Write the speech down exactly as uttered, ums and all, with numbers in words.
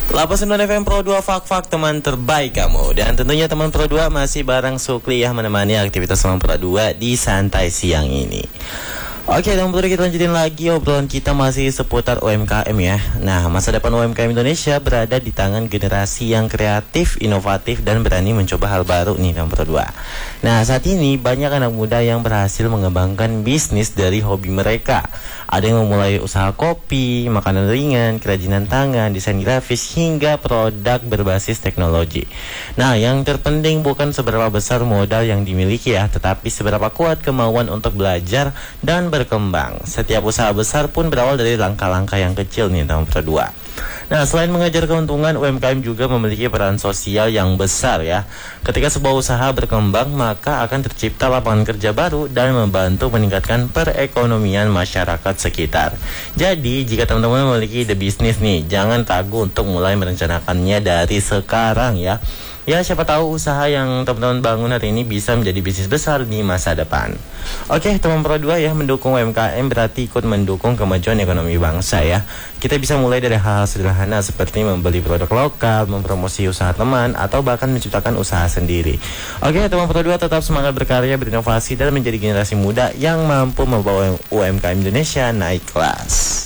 delapan puluh sembilan F M Pro dua Fak-Fak, teman terbaik kamu. Dan tentunya teman Pro dua masih bareng Sukli ya, menemani aktivitas teman Pro dua di santai siang ini. Oke, teman Pro, kita lanjutin lagi obrolan kita masih seputar U M K M ya. Nah, masa depan U M K M Indonesia berada di tangan generasi yang kreatif, inovatif, dan berani mencoba hal baru nih teman Pro dua. Nah, saat ini banyak anak muda yang berhasil mengembangkan bisnis dari hobi mereka. Ada yang memulai usaha kopi, makanan ringan, kerajinan tangan, desain grafis, hingga produk berbasis teknologi. Nah, yang terpenting bukan seberapa besar modal yang dimiliki ya, tetapi seberapa kuat kemauan untuk belajar dan berkembang. Setiap usaha besar pun berawal dari langkah-langkah yang kecil nih teman Pro dua. Nah, selain mengejar keuntungan, U M K M juga memiliki peran sosial yang besar ya. Ketika sebuah usaha berkembang, maka akan tercipta lapangan kerja baru dan membantu meningkatkan perekonomian masyarakat sekitar. Jadi, jika teman-teman memiliki ide bisnis nih, jangan ragu untuk mulai merencanakannya dari sekarang ya. Ya, siapa tahu usaha yang teman-teman bangun hari ini bisa menjadi bisnis besar di masa depan. Oke, teman Pro dua ya, mendukung U M K M berarti ikut mendukung kemajuan ekonomi bangsa ya. Kita bisa mulai dari hal-hal sederhana seperti membeli produk lokal, mempromosi usaha teman, atau bahkan menciptakan usaha sendiri. Oke, teman Pro dua tetap semangat berkarya, berinovasi, dan menjadi generasi muda yang mampu membawa U M K M Indonesia naik kelas.